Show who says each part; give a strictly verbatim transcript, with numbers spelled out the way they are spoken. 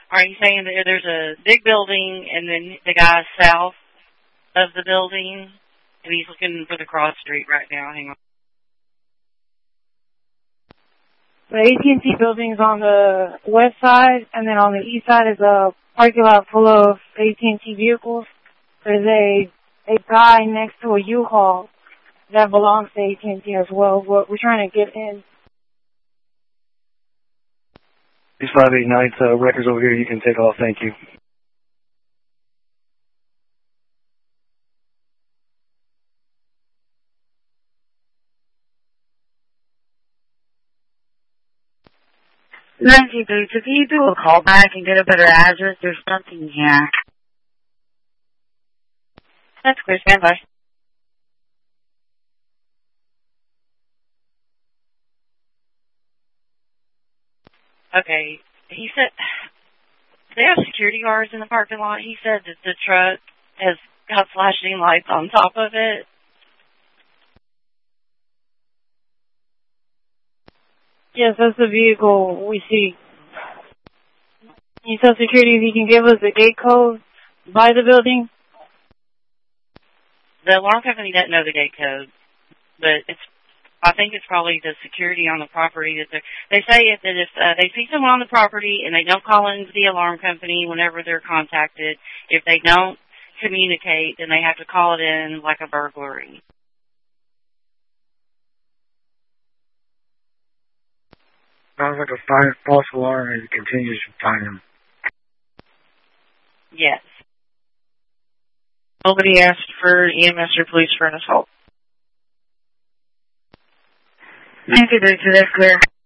Speaker 1: Are you saying that there's a big building and then the guy's south of the building and he's looking for the cross street right now? Hang on.
Speaker 2: The A T and T building's on the west side, and then on the east side is a parking lot full of A T and T vehicles. There's a a guy next to a U-Haul that belongs to A T and T as well. We're, we're trying to get in.
Speaker 3: These five eighty-nine uh, records over here, you can take off. Thank you.
Speaker 4: Nancy Boots, if you do a call back and get a better address, there's something here.
Speaker 1: That's clear. Stand by. Okay. He said they have security guards in the parking lot. He said that the truck has got flashing lights on top of it.
Speaker 2: Yes, that's the vehicle we see. You tell security if you can give us the gate code by the building?
Speaker 1: The alarm company doesn't know the gate code, but it's. I think it's probably the security on the property that they they say if that if uh, they see someone on the property and they don't call into the alarm company whenever they're contacted, if they don't communicate, then they have to call it in like a burglary.
Speaker 5: Sounds like a fire, false alarm and it continues to find him.
Speaker 1: Yes.
Speaker 6: Nobody asked for E M S or police for an assault.
Speaker 4: Nancy Boots, that's clear.